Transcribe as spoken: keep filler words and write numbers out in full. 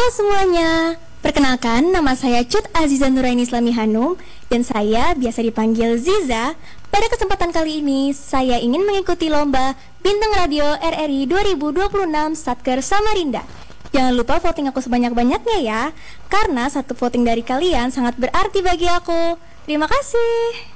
Halo semuanya, perkenalkan nama saya Cut Aziza Nuraini Islami Hanum dan saya biasa dipanggil Ziza. Pada kesempatan kali ini, saya ingin mengikuti lomba Bintang Radio R R I dua ribu dua puluh enam Satker Samarinda. Jangan lupa voting aku sebanyak-banyaknya ya, karena satu voting dari kalian sangat berarti bagi aku. Terima kasih.